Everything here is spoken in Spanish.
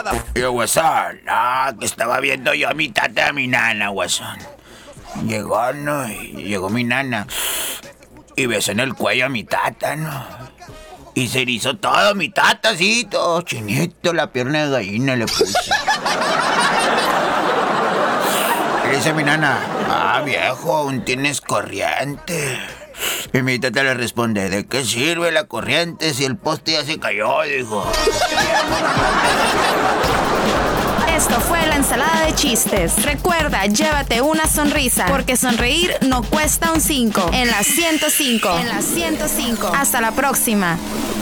ensalada. Y yo, Guasón, no, que estaba viendo yo a mi tata y a mi nana, Guasón. Llegó, ¿no? Y llegó mi nana y besó en el cuello a mi tata, ¿no? Y se erizó todo mi tata, así, todo chinito, la pierna de gallina le puse. Le dice mi nana, viejo, aún tienes corriente. Y mi tata le responde, ¿de qué sirve la corriente si el poste ya se cayó? Dijo. Esto fue la ensalada de chistes. Recuerda, llévate una sonrisa, porque sonreír no cuesta un 5. En la 105. Hasta la próxima.